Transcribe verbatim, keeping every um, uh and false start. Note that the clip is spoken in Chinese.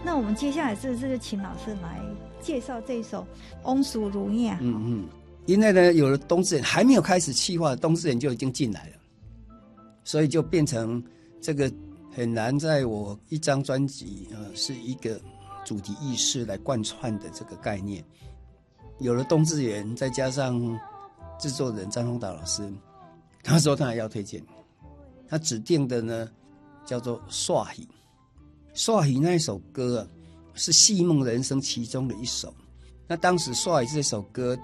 那我们接下来是不是就请老师来介绍这一首《翁蜀如燕》？嗯嗯，因为呢，有了冬之远还没有开始企划，冬之远就已经进来了，所以就变成这个很难在我一张专辑呃是一个主题意识来贯穿的这个概念。有了冬之远，再加上制作人张宏达老师，他说他还要推荐，他指定的呢叫做《煞戏》。煞戏那一首歌啊，是戏梦人生其中的一首。那当时《煞戏》这首歌